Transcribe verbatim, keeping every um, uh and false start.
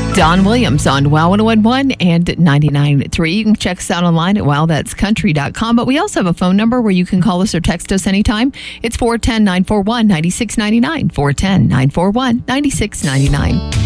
Don Williams on Wow one oh one point one and ninety-nine point three. You can check us out online at wow that's country dot com. But we also have a phone number where you can call us or text us anytime. It's four one zero, nine four one, nine six nine nine, four one zero, nine four one, nine six nine nine.